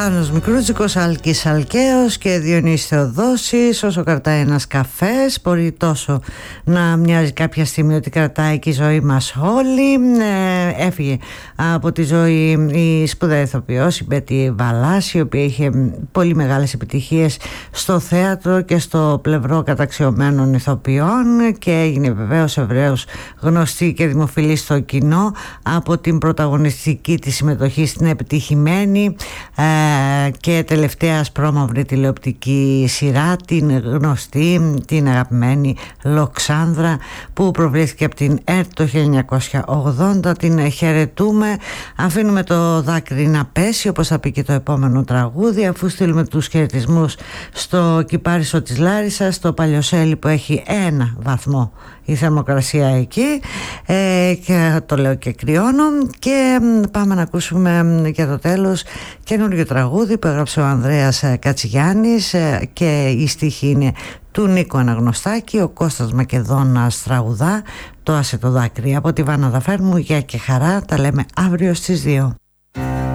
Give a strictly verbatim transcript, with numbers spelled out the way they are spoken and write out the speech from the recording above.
Θάνος Μικρούτσικος, Άλκης Αλκαίος και Διονύσης Θεοδόσης. Όσο κρατάει ένας καφές, μπορεί τόσο να μοιάζει κάποια στιγμή ότι κρατάει και η ζωή μας όλη. Ε, έφυγε από τη ζωή η σπουδαία ηθοποιός, η Μπέτη Βαλάς, η οποία είχε πολύ μεγάλες επιτυχίες στο θέατρο και στο πλευρό καταξιωμένων ηθοποιών και έγινε βεβαίως ευρέως γνωστή και δημοφιλή στο κοινό από την πρωταγωνιστική της συμμετοχή στην επιτυχημένη ε, και τελευταία ασπρόμαυρη τηλεοπτική σειρά, την γνωστή, την αγαπημένη Λοξάνδρα, που προβλήθηκε από την ΕΡΤ το χίλια εννιακόσια ογδόντα. Την χαιρετούμε, αφήνουμε το δάκρυ να πέσει, όπως θα πει και το επόμενο τραγούδι, αφού στείλουμε τους χαιρετισμούς στο Κυπάρισο της Λάρισσας, στο Παλιοσέλι που έχει ένα βαθμό η θερμοκρασία εκεί, ε, και το λέω και κρυώνω. Και πάμε να ακούσουμε για το τέλος καινούργιο τραγούδι που έγραψε ο Ανδρέας Κατσιγιάννης ε, και η στίχη είναι του Νίκου Αναγνωστάκη. Ο Κώστας Μακεδόνας τραγουδά το «Άσε το δάκρυ». Από τη Βάνα Δαφέρμου, γεια και χαρά, τα λέμε αύριο στις δύο.